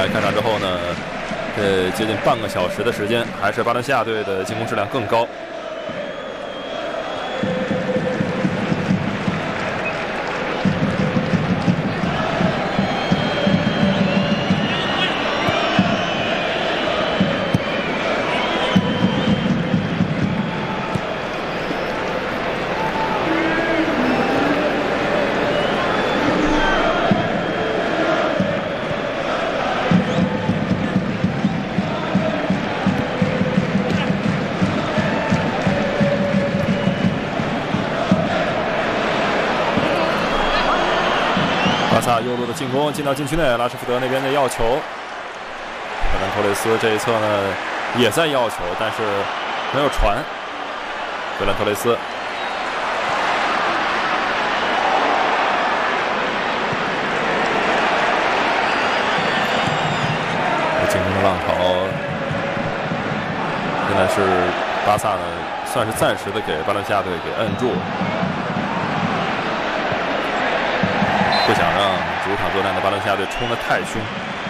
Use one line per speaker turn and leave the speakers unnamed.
在开场之后呢，接近半个小时的时间，还是巴伦西亚队的进攻质量更高。巴萨右路的进攻进到禁区内，拉什福德那边的要球，费兰托雷斯这一侧呢也在要球，但是没有传。费兰托雷斯进攻的浪潮，现在是巴萨呢算是暂时的给巴伦西亚队给摁住。不想让主场作战的巴伦西亚队冲得太凶。